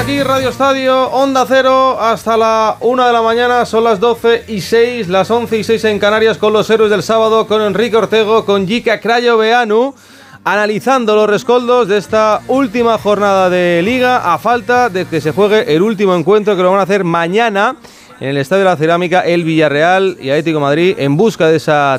aquí, Radio Estadio, Onda Cero, hasta la 1 de la mañana, son las 12:06, las 11:06 en Canarias, con los héroes del sábado, con Enrique Ortego, con Jika Crayoveanu, analizando los rescoldos de esta última jornada de Liga, a falta de que se juegue el último encuentro, que lo van a hacer mañana en el Estadio de la Cerámica, el Villarreal y Atlético de Madrid, en busca de esa